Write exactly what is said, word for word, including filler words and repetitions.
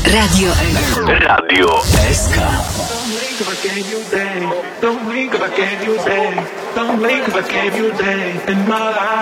Radio Radio S K. Don't blink if I gave you day. Don't blink if I gave you day. Don't blink if I gave you day in my life.